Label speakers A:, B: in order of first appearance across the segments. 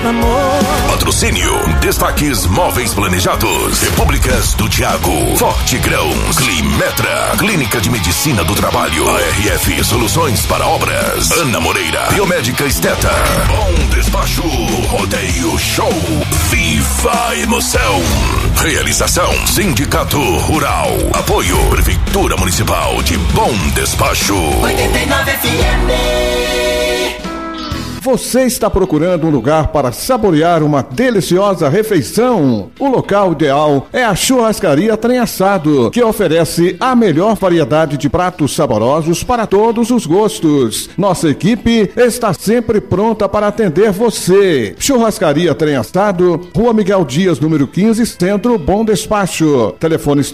A: amor.
B: Patrocínio, Destaques Móveis Planejados, Repúblicas do Thiago, Forte Grãos, Climetra, Clínica de Medicina do Trabalho, ARF Soluções para Obras, Ana Moreira, Biomédica Esteta, Bom Despacho, Rodeio Show, Viva a Emoção. Realização, Sindicato Rural, apoio, Prefeitura Municipal de Bom Despacho.
A: 89 FM.
C: Você está procurando um lugar para saborear uma deliciosa refeição? O local ideal é a Churrascaria Trem Assado, que oferece a melhor variedade de pratos saborosos para todos os gostos. Nossa equipe está sempre pronta para atender você. Churrascaria Trem Assado, Rua Miguel Dias, número 15, Centro, Bom Despacho. Telefones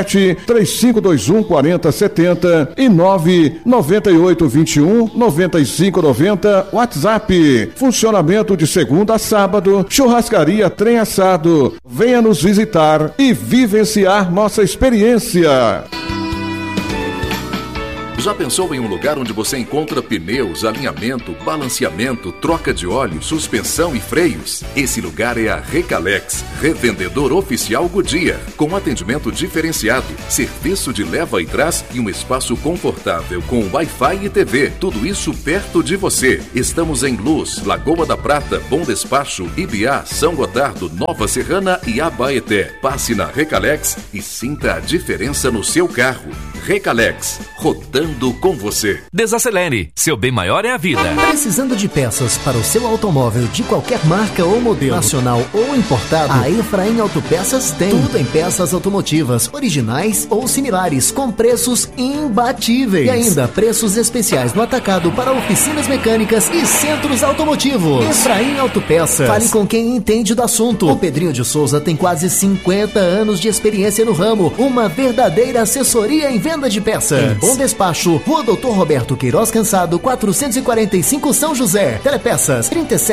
C: 37-3521-4070 e 99821-9590, WhatsApp. Funcionamento de segunda a sábado. Churrascaria Trem Assado. Venha nos visitar e vivenciar nossa experiência.
D: Já pensou em um lugar onde você encontra pneus, alinhamento, balanceamento, troca de óleo, suspensão e freios? Esse lugar é a Recalex, revendedor oficial Goodyear, com atendimento diferenciado, serviço de leva e trás e um espaço confortável com Wi-Fi e TV. Tudo isso perto de você. Estamos em Luz, Lagoa da Prata, Bom Despacho, Ibiá, São Gotardo, Nova Serrana e Abaeté. Passe na Recalex e sinta a diferença no seu carro. Recalex, rodando com você.
E: Desacelere, seu bem maior é a vida.
F: Precisando de peças para o seu automóvel de qualquer marca ou modelo, nacional ou importado, a Efraim Autopeças tem. Tudo em peças automotivas, originais ou similares, com preços imbatíveis. E ainda preços especiais no atacado para oficinas mecânicas e centros automotivos. Efraim Autopeças. Fale com quem entende do assunto. O Pedrinho de Souza tem quase 50 anos de experiência no ramo. Uma verdadeira assessoria em venda de peças. Em Bom Despacho, Rua Doutor Roberto Queiroz Cansado, 445 São José. Telepeças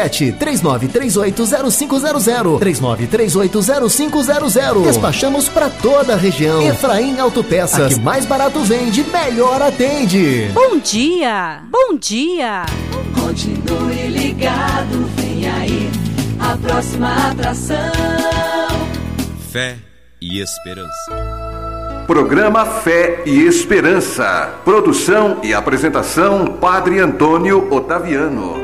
F: 37-3938-0500, 3938-0500. Despachamos para toda a região. Efraim Autopeças, a que mais barato vende, melhor atende.
G: Bom dia, bom dia.
H: Continue ligado, vem aí a próxima atração.
I: Fé e Esperança.
C: Programa Fé e Esperança. Produção e apresentação, Padre Antônio Otaviano.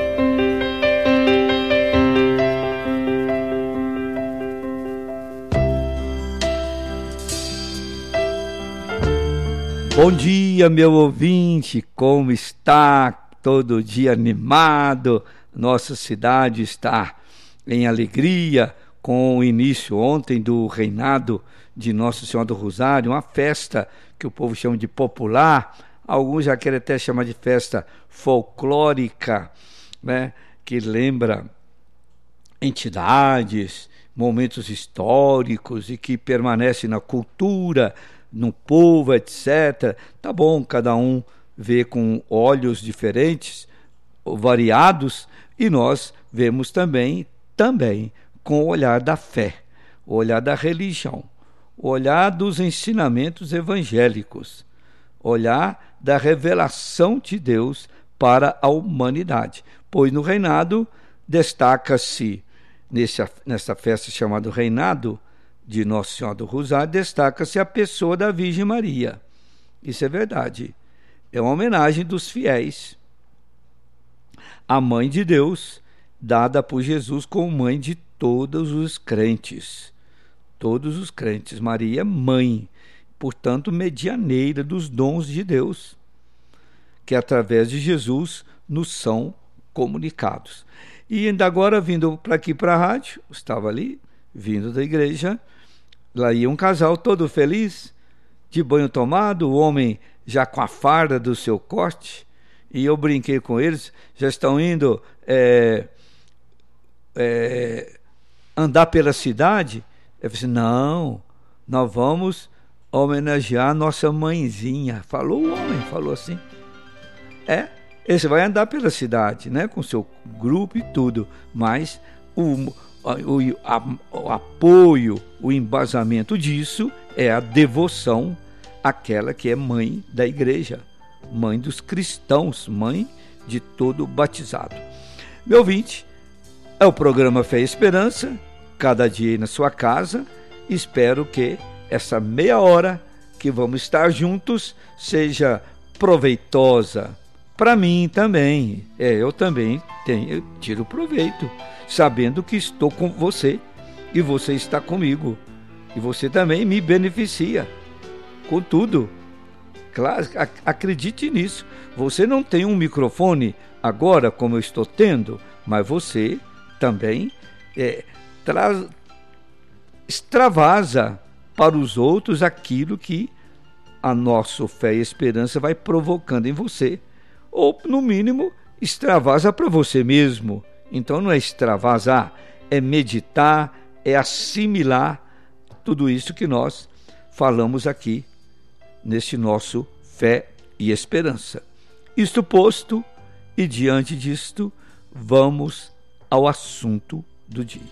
J: Bom dia, meu ouvinte, como está? Todo dia animado, nossa cidade está em alegria com o início ontem do reinado de Nossa Senhora do Rosário, uma festa que o povo chama de popular, alguns já querem até chamar de festa folclórica, né? Que lembra entidades, momentos históricos e que permanece na cultura, no povo, etc. Tá bom, cada um vê com olhos diferentes, variados, e nós vemos também com o olhar da fé, o olhar da religião, o olhar dos ensinamentos evangélicos, olhar da revelação de Deus para a humanidade. Pois no reinado destaca-se, nessa festa chamada Reinado de Nossa Senhora do Rosário, destaca-se a pessoa da Virgem Maria. Isso é verdade. É uma homenagem dos fiéis à Mãe de Deus, dada por Jesus como mãe de todos os crentes. Todos os crentes. Maria é mãe, portanto, medianeira dos dons de Deus, que através de Jesus nos são comunicados. E ainda agora, vindo para aqui para a rádio, estava ali, vindo da igreja, lá ia um casal todo feliz, de banho tomado, o homem já com a farda do seu corte, e eu brinquei com eles, já estão indo andar pela cidade. Eu falei assim, não, nós vamos homenagear nossa mãezinha. Falou o homem, falou assim. Você vai andar pela cidade, né, com seu grupo e tudo, mas o apoio, o embasamento disso é a devoção àquela que é mãe da igreja, mãe dos cristãos, mãe de todo batizado. Meu ouvinte, É o programa Fé e Esperança, cada dia aí na sua casa. Espero que essa meia hora que vamos estar juntos seja proveitosa para mim também. Eu também tiro proveito, sabendo que estou com você e você está comigo. E você também me beneficia com tudo. Claro, acredite nisso. Você não tem um microfone agora como eu estou tendo, mas você também extravasa para os outros aquilo que a nossa fé e esperança vai provocando em você. Ou, no mínimo, extravasa para você mesmo. Então não é extravasar, é meditar, é assimilar tudo isso que nós falamos aqui neste nosso Fé e Esperança. Isto posto, e diante disto, vamos ao assunto do dia.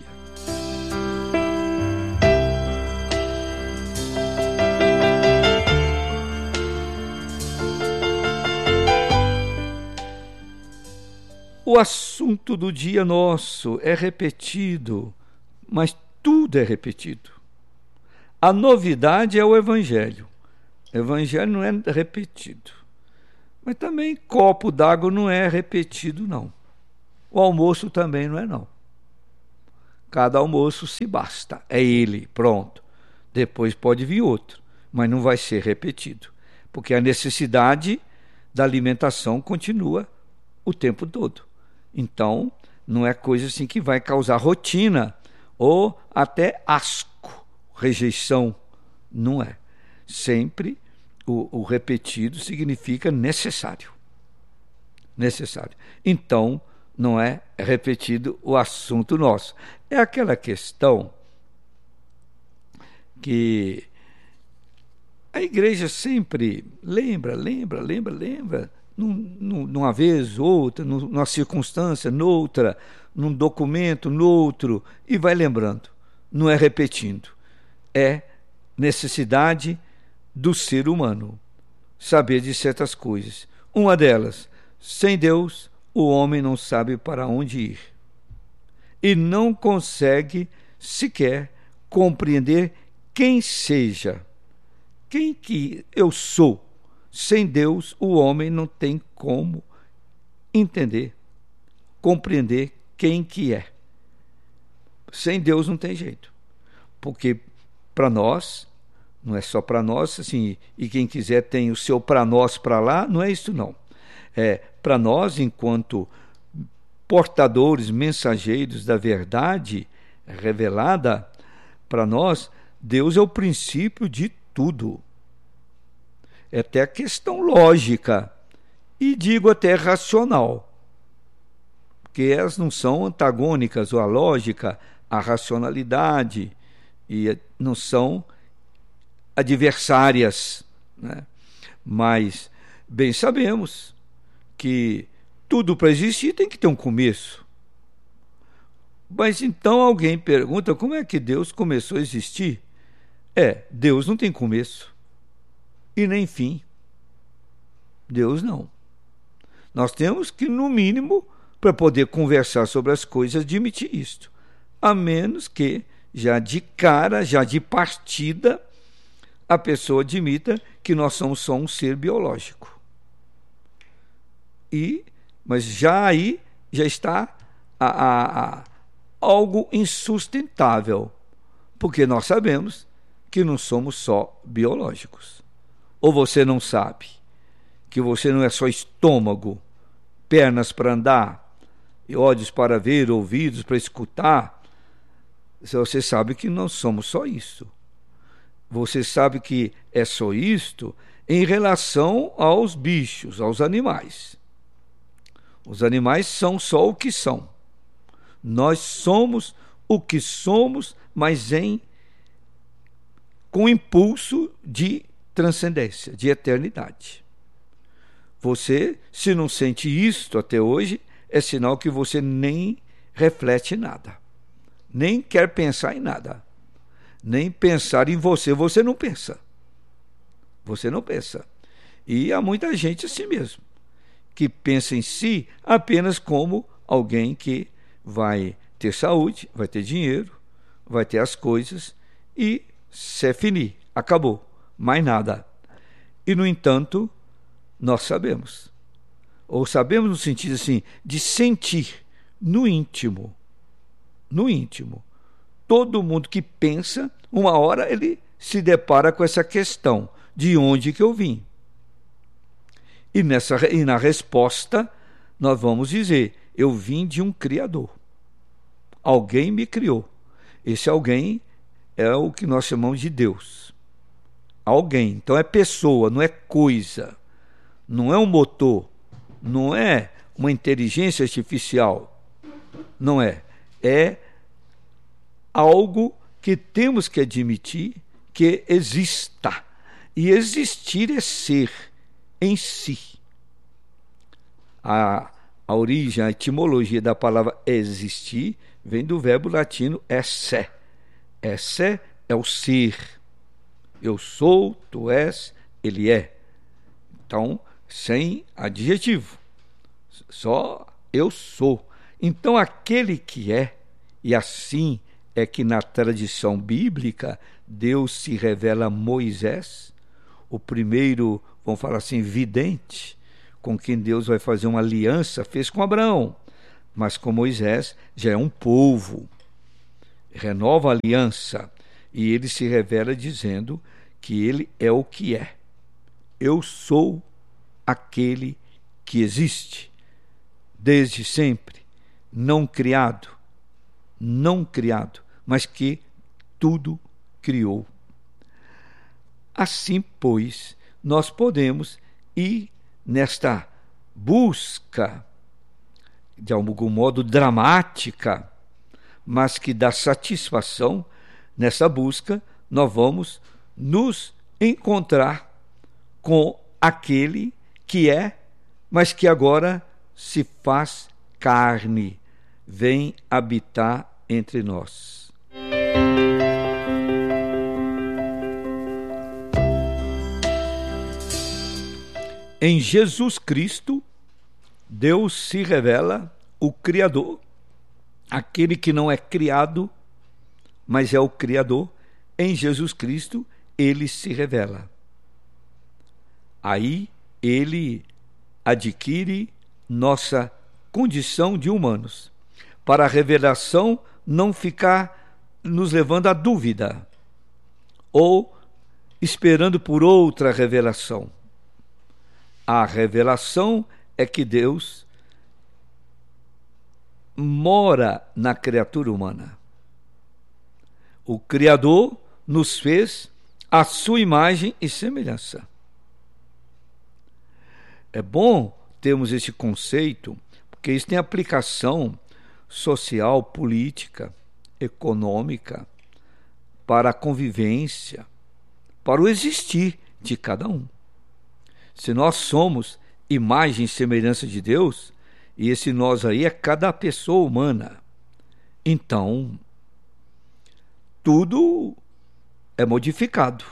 J: O assunto do dia nosso é repetido, mas tudo é repetido. A novidade é o Evangelho. O Evangelho não é repetido. Mas também copo d'água não é repetido, não. O almoço também não é, não. Cada almoço se basta. É ele, pronto. Depois pode vir outro, mas não vai ser repetido. Porque a necessidade da alimentação continua o tempo todo. Então, não é coisa assim que vai causar rotina ou até asco, rejeição. Não é. Sempre o repetido significa necessário. Necessário. Então, não é repetido o assunto nosso. É aquela questão que a igreja sempre lembra, numa vez, outra, numa circunstância, noutra, num documento, noutro, e vai lembrando. Não é repetindo. É necessidade do ser humano saber de certas coisas. Uma delas, sem Deus, o homem não sabe para onde ir. E não consegue sequer compreender quem seja, quem que eu sou. Sem Deus, o homem não tem como entender, compreender quem que é. Sem Deus não tem jeito. Porque para nós, não é só para nós, assim, e quem quiser tem o seu para nós para lá, não é isso não. Para nós, enquanto portadores, mensageiros da verdade revelada, para nós, Deus é o princípio de tudo. É até questão lógica, e digo até racional, porque elas não são antagônicas, ou a lógica, a racionalidade, e não são adversárias, né? Mas bem sabemos que tudo para existir tem que ter um começo. Mas então alguém pergunta, como é que Deus começou a existir? Deus não tem começo e nem fim. Deus não. Nós temos que, no mínimo, para poder conversar sobre as coisas, admitir isto. A menos que, já de cara, já de partida, a pessoa admita que nós somos só um ser biológico. Mas já aí já está algo insustentável, porque nós sabemos que não somos só biológicos. Ou você não sabe que você não é só estômago, pernas para andar, e olhos para ver, ouvidos para escutar? Você sabe que não somos só isso. Você sabe que é só isto em relação aos bichos, aos animais. Os animais são só o que são. Nós somos o que somos, mas com impulso de transcendência, de eternidade. Você, se não sente isto até hoje, é sinal que você nem reflete nada, nem quer pensar em nada, nem pensar em você. Você não pensa. Você não pensa. E há muita gente assim mesmo, que pensa em si apenas como alguém que vai ter saúde, vai ter dinheiro, vai ter as coisas e c'est fini, acabou, mais nada. E, no entanto, nós sabemos, ou sabemos no sentido assim, de sentir no íntimo, todo mundo que pensa, uma hora ele se depara com essa questão, de onde que eu vim? E na resposta, nós vamos dizer, eu vim de um Criador. Alguém me criou. Esse alguém é o que nós chamamos de Deus. Alguém. Então é pessoa, não é coisa. Não é um motor. Não é uma inteligência artificial. Não é. É algo que temos que admitir que exista. E existir é ser em si. A origem, a etimologia da palavra existir vem do verbo latino esse. Esse é o ser. Eu sou, tu és, ele é. Então, sem adjetivo. Só eu sou. Então, aquele que é, e assim é que na tradição bíblica Deus se revela a Moisés, o primeiro, vamos falar assim, vidente, com quem Deus vai fazer uma aliança, fez com Abraão, mas com Moisés já é um povo, renova a aliança, e ele se revela dizendo que ele é o que é. Eu sou aquele que existe, desde sempre, não criado, mas que tudo criou. Assim, pois, nós podemos ir nesta busca, de algum modo dramática, mas que dá satisfação. Nessa busca, nós vamos nos encontrar com aquele que é, mas que agora se faz carne, vem habitar entre nós. Em Jesus Cristo, Deus se revela o Criador, aquele que não é criado, mas é o Criador. Em Jesus Cristo, ele se revela. Aí, ele adquire nossa condição de humanos, para a revelação não ficar nos levando à dúvida, ou esperando por outra revelação. A revelação é que Deus mora na criatura humana. O Criador nos fez à sua imagem e semelhança. É bom termos esse conceito, porque isso tem aplicação social, política, econômica, para a convivência, para o existir de cada um. Se nós somos imagem e semelhança de Deus, e esse nós aí é cada pessoa humana, então tudo é modificado.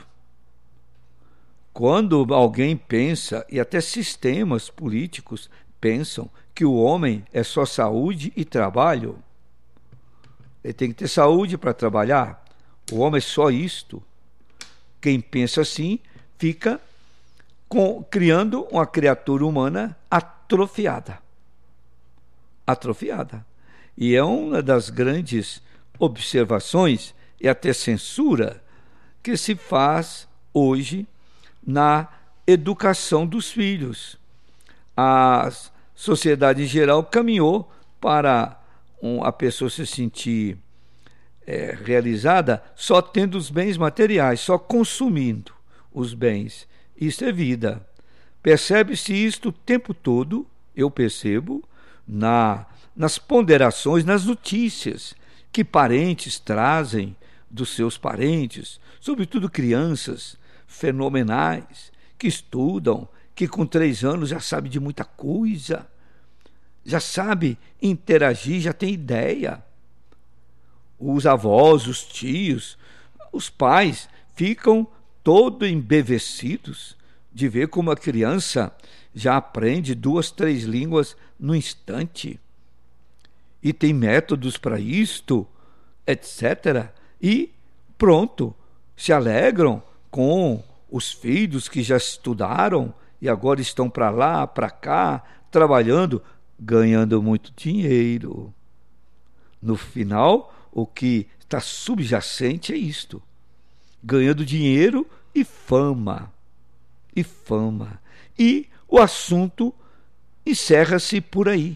J: Quando alguém pensa, e até sistemas políticos pensam, que o homem é só saúde e trabalho, ele tem que ter saúde para trabalhar, o homem é só isto. Quem pensa assim fica criando uma criatura humana atrofiada. E é uma das grandes observações e até censura que se faz hoje na educação dos filhos. A sociedade em geral caminhou para a pessoa se sentir realizada só tendo os bens materiais, só consumindo os bens. Isso é vida. Percebe-se isto o tempo todo, eu percebo, nas ponderações, nas notícias que parentes trazem dos seus parentes, sobretudo crianças fenomenais, que estudam, que com 3 anos já sabe de muita coisa, já sabe interagir, já tem ideia. Os avós, os tios, os pais ficam todos embevecidos de ver como a criança já aprende 2, 3 línguas no instante. e tem métodos para isto, etc. E pronto, se alegram com os filhos que já estudaram e agora estão para lá, para cá, trabalhando, ganhando muito dinheiro. No final, o que está subjacente é isto: ganhando dinheiro e fama. E fama. E o assunto encerra-se por aí.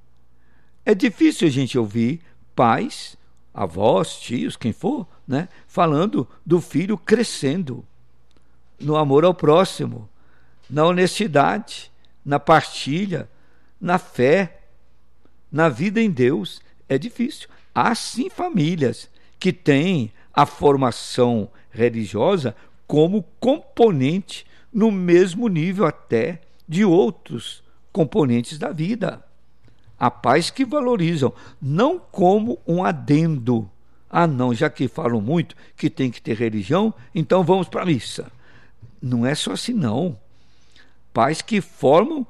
J: É difícil a gente ouvir pais, avós, tios, quem for, né, falando do filho crescendo no amor ao próximo, na honestidade, na partilha, na fé, na vida em Deus. É difícil. Há sim famílias que têm a formação religiosa como componente, no mesmo nível até de outros componentes da vida. Há pais que valorizam, não como um adendo. Ah, não, já que falam muito que tem que ter religião, então vamos para a missa. Não é só assim, não. Pais que formam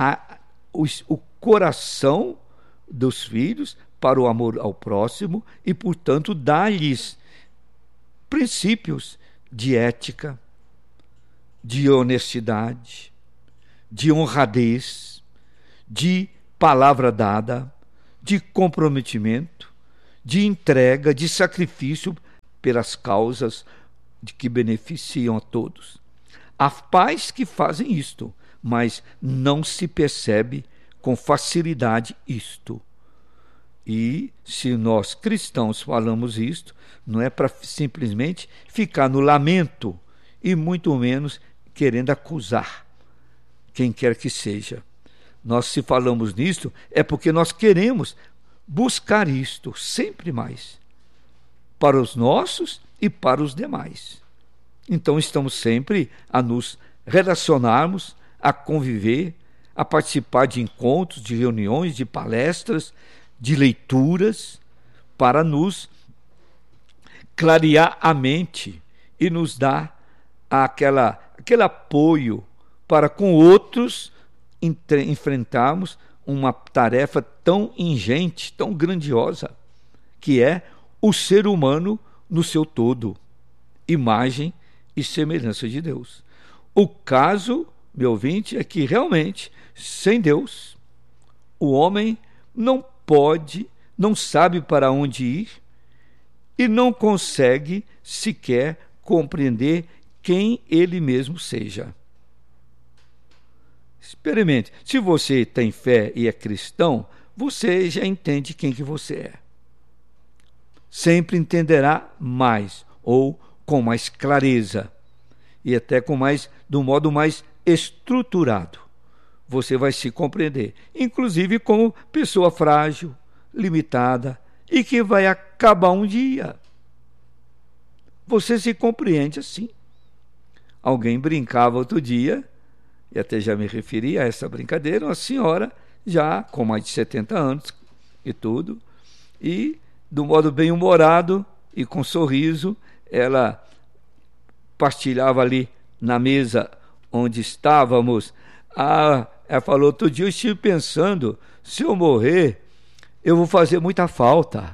J: o coração dos filhos para o amor ao próximo e, portanto, dá-lhes princípios de ética, de honestidade, de honradez, de palavra dada, de comprometimento, de entrega, de sacrifício pelas causas de que beneficiam a todos. Há pais que fazem isto, mas não se percebe com facilidade isto. E se nós cristãos falamos isto, não é para simplesmente ficar no lamento e muito menos querendo acusar quem quer que seja. Nós, se falamos nisto, é porque nós queremos buscar isto sempre mais para os nossos e para os demais. Então estamos sempre a nos relacionarmos, a conviver, a participar de encontros, de reuniões, de palestras, de leituras, para nos clarear a mente e nos dar aquele apoio para com outros enfrentarmos uma tarefa tão ingente, tão grandiosa, que é o ser humano no seu todo, imagem e semelhança de Deus. O caso, meu ouvinte, é que realmente, sem Deus, o homem não pode, não sabe para onde ir e não consegue sequer compreender quem ele mesmo seja. Experimente. Se você tem fé e é cristão, você já entende quem que você é. Sempre entenderá mais, ou com mais clareza, e até de um modo mais estruturado. Você vai se compreender, inclusive como pessoa frágil, limitada, e que vai acabar um dia. Você se compreende assim. Alguém brincava outro dia, e até já me referi a essa brincadeira, uma senhora já com mais de 70 anos e tudo, e de um modo bem humorado e com sorriso, ela partilhava ali na mesa onde estávamos. Ela falou: outro dia eu estive pensando, se eu morrer, eu vou fazer muita falta.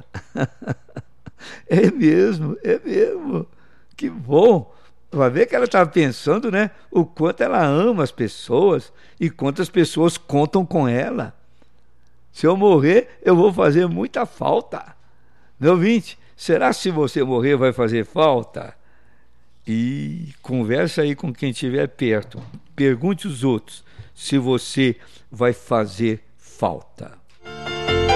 J: É mesmo, que bom. Vai ver que ela estava pensando, né, o quanto ela ama as pessoas e quantas pessoas contam com ela. Se eu morrer, eu vou fazer muita falta. Meu ouvinte, será que se você morrer vai fazer falta? E conversa aí com quem estiver perto. Pergunte os outros se você vai fazer falta.